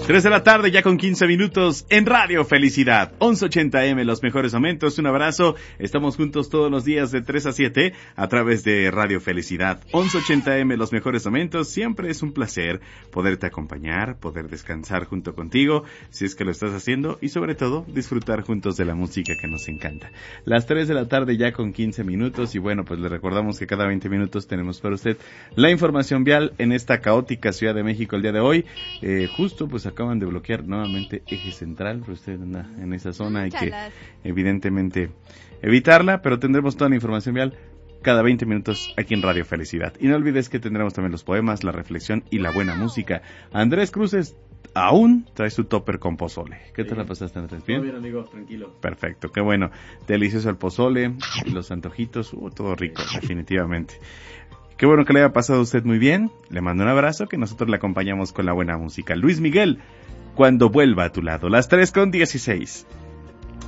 3 de la tarde, ya con 15 minutos en Radio Felicidad. 1180M, los mejores momentos. Un abrazo. Estamos juntos todos los días de 3 a 7 a través de Radio Felicidad. 1180M, los mejores momentos. Siempre es un placer poderte acompañar, poder descansar junto contigo, si es que lo estás haciendo, y sobre todo, disfrutar juntos de la música que nos encanta. Las 3 de la tarde, ya con 15 minutos. Y bueno, pues le recordamos que cada 20 minutos tenemos para usted la información vial en esta caótica Ciudad de México el día de hoy. Justo, pues acaban de bloquear nuevamente Eje Central, pero usted anda en esa zona, hay que evidentemente evitarla, pero tendremos toda la información vial cada 20 minutos aquí en Radio Felicidad. Y no olvides que tendremos también los poemas, la reflexión y la buena música. Andrés Cruces aún trae su topper con pozole. ¿Qué tal la pasaste, Andrés? ¿Bien? Todo bien, amigo, tranquilo. Perfecto, qué bueno. Delicioso el pozole, los antojitos, todo rico, definitivamente. Qué bueno que le haya pasado a usted muy bien. Le mando un abrazo, que nosotros le acompañamos con la buena música. Luis Miguel, Cuando vuelva a tu lado. Las 3:16.